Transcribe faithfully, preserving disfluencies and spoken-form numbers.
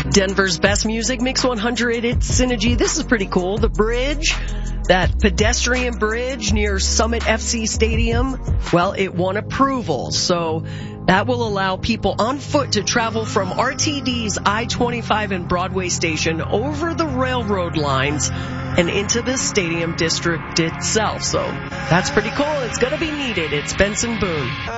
Denver's best music, Mix one hundred, it's Synergy. This is pretty cool. The bridge, that pedestrian bridge near Summit F C Stadium, well, it won approval. So that will allow people on foot to travel from R T D's I twenty-five and Broadway station over the railroad lines and into the stadium district itself. So that's pretty cool. It's going to be needed. It's Benson Boone.